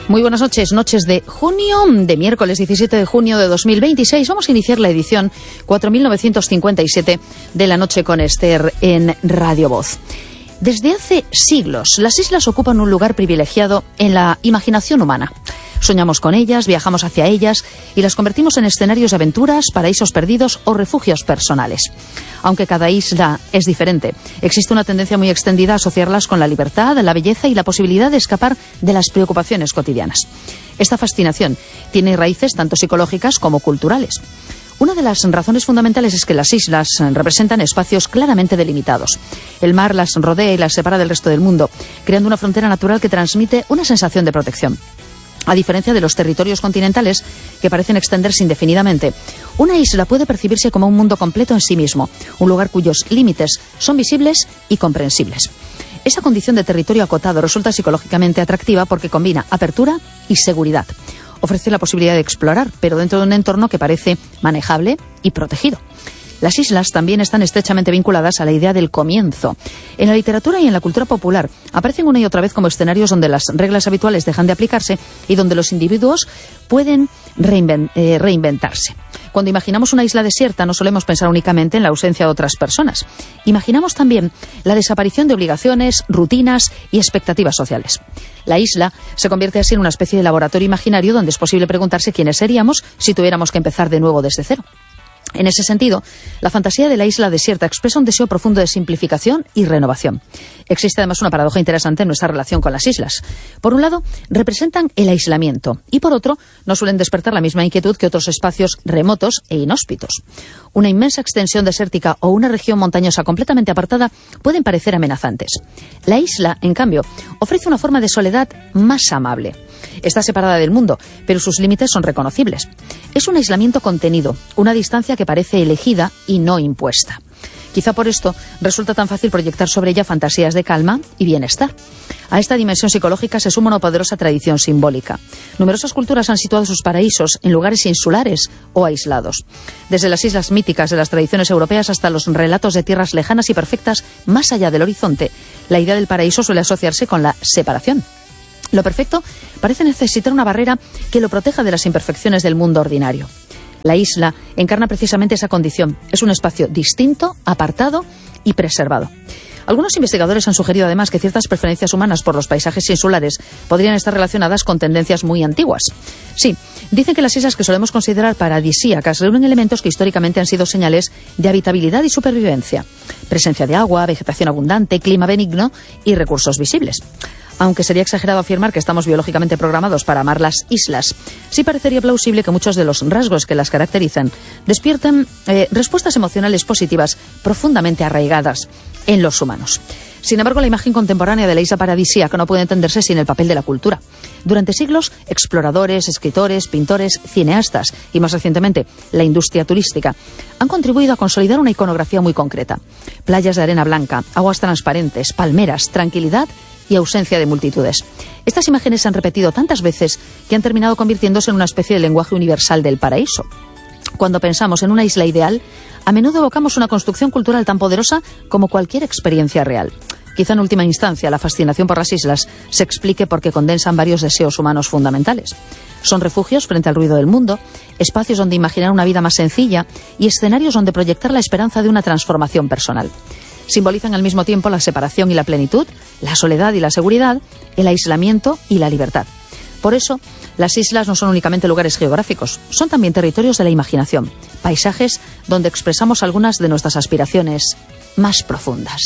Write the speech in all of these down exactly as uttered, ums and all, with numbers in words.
Muy buenas noches, noches de junio, de miércoles diecisiete de junio de dos mil veintiséis. Vamos a iniciar la edición cuatro mil novecientos cincuenta y siete de La Noche con Esther en Radio Voz. Desde hace siglos, las islas ocupan un lugar privilegiado en la imaginación humana. Soñamos con ellas, viajamos hacia ellas y las convertimos en escenarios de aventuras, paraísos perdidos o refugios personales. Aunque cada isla es diferente, existe una tendencia muy extendida a asociarlas con la libertad, la belleza y la posibilidad de escapar de las preocupaciones cotidianas. Esta fascinación tiene raíces tanto psicológicas como culturales. Una de las razones fundamentales es que las islas representan espacios claramente delimitados. El mar las rodea y las separa del resto del mundo, creando una frontera natural que transmite una sensación de protección. A diferencia de los territorios continentales, que parecen extenderse indefinidamente, una isla puede percibirse como un mundo completo en sí mismo, un lugar cuyos límites son visibles y comprensibles. Esa condición de territorio acotado resulta psicológicamente atractiva porque combina apertura y seguridad. Ofrece la posibilidad de explorar, pero dentro de un entorno que parece manejable y protegido. Las islas también están estrechamente vinculadas a la idea del comienzo. En la literatura y en la cultura popular aparecen una y otra vez como escenarios donde las reglas habituales dejan de aplicarse y donde los individuos pueden reinven- eh, reinventarse. Cuando imaginamos una isla desierta no solemos pensar únicamente en la ausencia de otras personas. Imaginamos también la desaparición de obligaciones, rutinas y expectativas sociales. La isla se convierte así en una especie de laboratorio imaginario donde es posible preguntarse quiénes seríamos si tuviéramos que empezar de nuevo desde cero. En ese sentido, la fantasía de la isla desierta expresa un deseo profundo de simplificación y renovación. Existe además una paradoja interesante en nuestra relación con las islas. Por un lado, representan el aislamiento y por otro, no suelen despertar la misma inquietud que otros espacios remotos e inhóspitos. Una inmensa extensión desértica o una región montañosa completamente apartada pueden parecer amenazantes. La isla, en cambio, ofrece una forma de soledad más amable. Está separada del mundo, pero sus límites son reconocibles. Es un aislamiento contenido, una distancia que parece elegida y no impuesta. Quizá por esto resulta tan fácil proyectar sobre ella fantasías de calma y bienestar. A esta dimensión psicológica se suma una poderosa tradición simbólica. Numerosas culturas han situado sus paraísos en lugares insulares o aislados. Desde las islas míticas de las tradiciones europeas hasta los relatos de tierras lejanas y perfectas más allá del horizonte, la idea del paraíso suele asociarse con la separación. Lo perfecto parece necesitar una barrera que lo proteja de las imperfecciones del mundo ordinario. La isla encarna precisamente esa condición. Es un espacio distinto, apartado y preservado. Algunos investigadores han sugerido además que ciertas preferencias humanas por los paisajes insulares podrían estar relacionadas con tendencias muy antiguas. Sí, dicen que las islas que solemos considerar paradisíacas reúnen elementos que históricamente han sido señales de habitabilidad y supervivencia. Presencia de agua, vegetación abundante, clima benigno y recursos visibles. Aunque sería exagerado afirmar que estamos biológicamente programados para amar las islas, sí parecería plausible que muchos de los rasgos que las caracterizan despierten eh, respuestas emocionales positivas profundamente arraigadas en los humanos. Sin embargo, la imagen contemporánea de la isla paradisíaca no puede entenderse sin el papel de la cultura. Durante siglos, exploradores, escritores, pintores, cineastas y, más recientemente, la industria turística han contribuido a consolidar una iconografía muy concreta. Playas de arena blanca, aguas transparentes, palmeras, tranquilidad y ausencia de multitudes. Estas imágenes se han repetido tantas veces que han terminado convirtiéndose en una especie de lenguaje universal del paraíso. Cuando pensamos en una isla ideal, a menudo evocamos una construcción cultural tan poderosa como cualquier experiencia real. Quizá en última instancia la fascinación por las islas se explique porque condensan varios deseos humanos fundamentales. Son refugios frente al ruido del mundo, espacios donde imaginar una vida más sencilla y escenarios donde proyectar la esperanza de una transformación personal. Simbolizan al mismo tiempo la separación y la plenitud, la soledad y la seguridad, el aislamiento y la libertad. Por eso, las islas no son únicamente lugares geográficos, son también territorios de la imaginación, paisajes donde expresamos algunas de nuestras aspiraciones más profundas.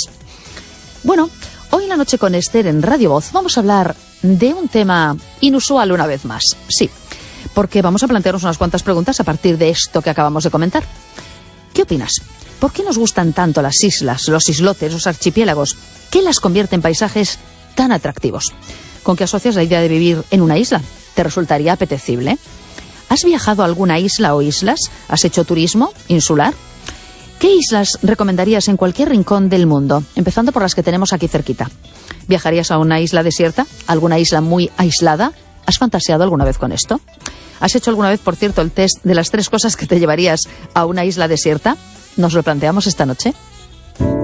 Bueno, hoy en La Noche con Esther en Radio Voz vamos a hablar de un tema inusual una vez más. Sí, porque vamos a plantearnos unas cuantas preguntas a partir de esto que acabamos de comentar. ¿Qué opinas? ¿Por qué nos gustan tanto las islas, los islotes, los archipiélagos? ¿Qué las convierte en paisajes tan atractivos? ¿Con qué asocias la idea de vivir en una isla? ¿Te resultaría apetecible? ¿Has viajado a alguna isla o islas? ¿Has hecho turismo insular? ¿Qué islas recomendarías en cualquier rincón del mundo? Empezando por las que tenemos aquí cerquita. ¿Viajarías a una isla desierta? ¿Alguna isla muy aislada? ¿Has fantaseado alguna vez con esto? ¿Has hecho alguna vez, por cierto, el test de las tres cosas que te llevarías a una isla desierta? ¿Nos lo planteamos esta noche?